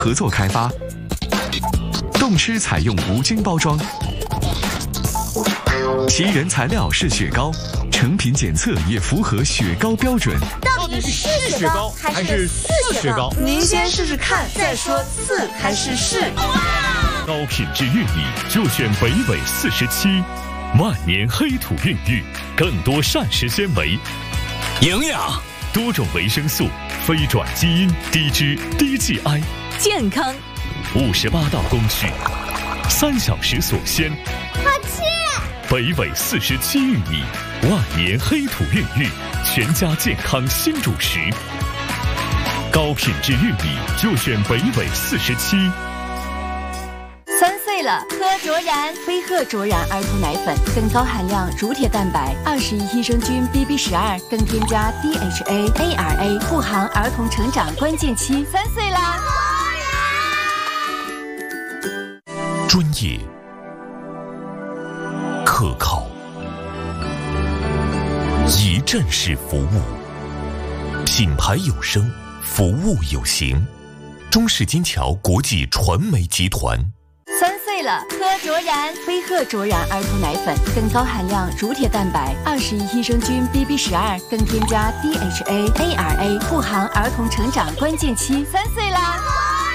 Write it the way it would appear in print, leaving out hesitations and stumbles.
合作开发。动吃采用无菌包装，其原材料是雪糕，成品检测也符合雪糕标准。 到底是雪糕还是似雪糕？ 您先试试看，再说似还是是。 高品质玉米就选北纬47，万年黑土孕育，更多膳食纤维、 营养、 多种维生素、非转基因、低脂、低 GI， 健康。 58道工序，3小时所鲜。 好吃！ 北纬47玉米，万年黑土孕育，全家健康新主食。高品质玉米就选北纬47。 3岁了，喝卓然飞鹤卓然儿童奶粉，更高含量乳铁蛋白，21益生菌 BB12，更添加 DHA、ARA， 护航儿童成长关键期。3岁啦！ 专业、可靠、一站式服务，品牌有声，服务有形。中式金桥国际传媒集团。 3岁了，喝卓然飞鹤卓然儿童奶粉，更高含量乳铁蛋白，21益生菌 BB12，更添加 DHA、ARA， 护航儿童成长关键期。3岁